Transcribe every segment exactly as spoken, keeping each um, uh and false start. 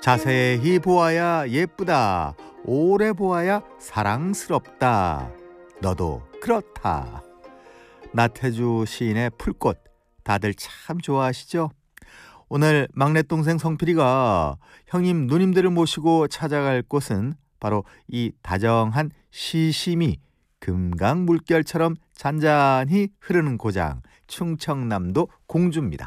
자세히 보아야 예쁘다. 오래 보아야 사랑스럽다. 너도 그렇다. 나태주 시인의 풀꽃 다들 참 좋아하시죠? 오늘 막내 동생 성필이가 형님 누님들을 모시고 찾아갈 곳은 바로 이 다정한 시심이 금강 물결처럼 잔잔히 흐르는 고장 충청남도 공주입니다.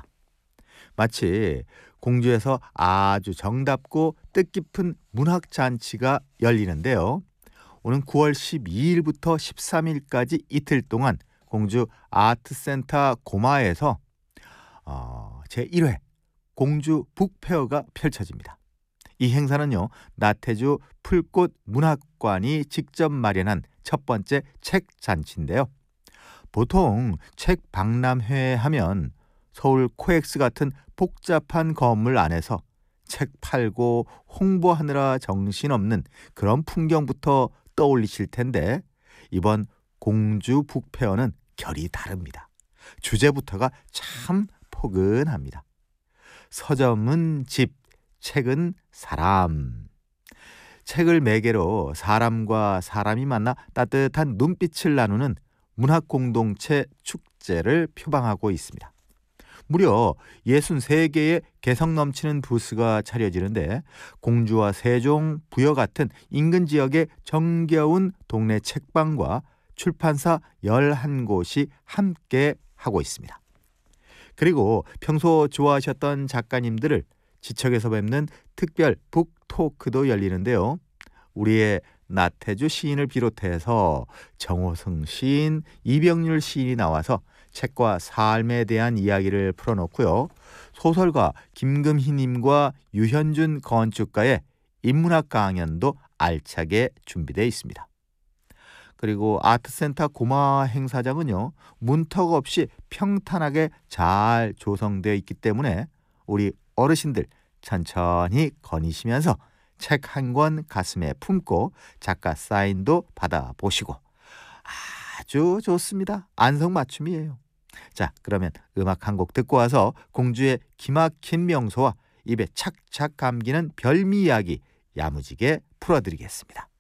마치 공주에서 아주 정답고 뜻깊은 문학잔치가 열리는데요. 오는 구월 십이일부터 십삼일까지 이틀 동안 공주 아트센터 고마에서 어, 제일회 공주 북페어가 펼쳐집니다. 이 행사는요, 나태주 풀꽃 문학관이 직접 마련한 첫 번째 책 잔치인데요. 보통 책 박람회 하면 서울 코엑스 같은 복잡한 건물 안에서 책 팔고 홍보하느라 정신없는 그런 풍경부터 떠올리실 텐데, 이번 공주 북페어는 결이 다릅니다. 주제부터가 참 포근합니다. 서점은 집, 책은 사람. 책을 매개로 사람과 사람이 만나 따뜻한 눈빛을 나누는 문학공동체 축제를 표방하고 있습니다. 무려 예순세 개의 개성 넘치는 부스가 차려지는데, 공주와 세종, 부여 같은 인근 지역의 정겨운 동네 책방과 출판사 열한 곳이 함께 하고 있습니다. 그리고 평소 좋아하셨던 작가님들을 지척에서 뵙는 특별 북토크도 열리는데요. 우리의 나태주 시인을 비롯해서 정호승 시인, 이병률 시인이 나와서 책과 삶에 대한 이야기를 풀어놓고요. 소설가 김금희님과 유현준 건축가의 인문학 강연도 알차게 준비되어 있습니다. 그리고 아트센터 고마 행사장은요, 문턱 없이 평탄하게 잘 조성되어 있기 때문에 우리 어르신들 천천히 거니시면서 책 한 권 가슴에 품고 작가 사인도 받아보시고 아주 좋습니다. 안성맞춤이에요. 자, 그러면 음악 한 곡 듣고 와서 공주의 기막힌 명소와 입에 착착 감기는 별미 이야기 야무지게 풀어드리겠습니다.